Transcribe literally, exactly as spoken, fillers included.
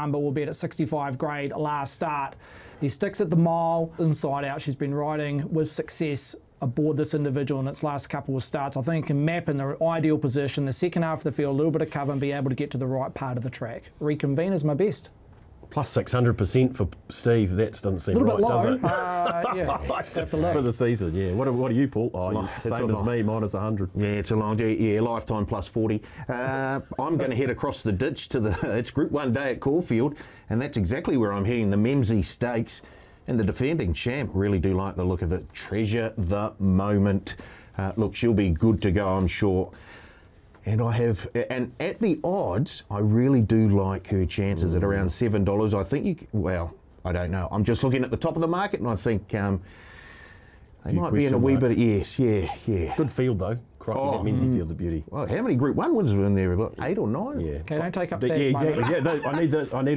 number, albeit at sixty-five grade last start. He sticks at the mile, inside out. She's been riding with success aboard this individual in its last couple of starts. I think it can map in the ideal position, the second half of the field, a little bit of cover and be able to get to the right part of the track. Reconvene is my best. Plus six hundred percent for Steve, that doesn't seem right, low. does it? Uh, yeah, have to look. For the season, yeah. What, what are you, Paul? Oh, long, you, same as me, minus one hundred. Yeah, it's a long, yeah, yeah lifetime plus forty. Uh, I'm going to head across the ditch to the, it's Group one day at Caulfield, and that's exactly where I'm heading, the Memsie Stakes. And the defending champ, really do like the look of it. Treasure the Moment. Uh, look, she'll be good to go, I'm sure. And I have, and at the odds, I really do like her chances mm. at around seven dollars. I think you, well, I don't know. I'm just looking at the top of the market, and I think um, they might be in a wee marks. bit of, yes, yeah, yeah. Good field, though. Crikey, oh, that Memsie field's a beauty. Well, how many Group one wins were in there? About eight or nine? Yeah. Okay, don't take up the, that. Yeah, exactly. Yeah, I need the, I need